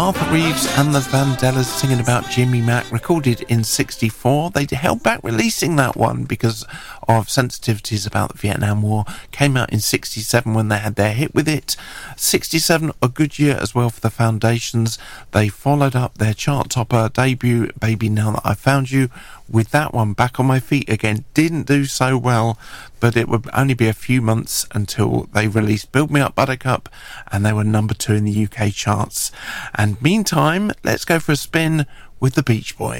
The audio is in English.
Arthur Reeves and the Vandellas singing about Jimmy Mack, recorded in 64. They held back releasing that one because of sensitivities about the Vietnam War. Came out in 67 when they had their hit with it. 67, a good year as well for the Foundations. They followed up their chart topper debut, Baby Now That I Found You, with that one, Back on My Feet Again. Didn't do so well, but it would only be a few months until they released Build Me Up Buttercup, and they were number 2 in the UK charts. And meantime, let's go for a spin with the Beach Boys.